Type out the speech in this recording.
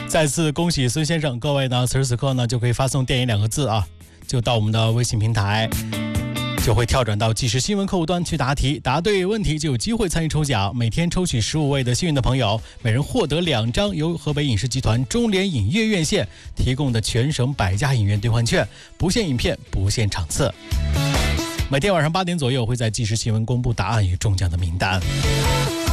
再次恭喜孙先生，各位呢，此时此刻呢就可以发送电影2个字啊，就到我们的微信平台，就会跳转到即时新闻客户端去答题，答对问题就有机会参与抽奖，每天抽取15位的幸运的朋友，每人获得2张由河北影视集团中联影业院线提供的全省100家影院兑换券，不限影片，不限场次。每天晚上8点左右会在即时新闻公布答案与中奖的名单。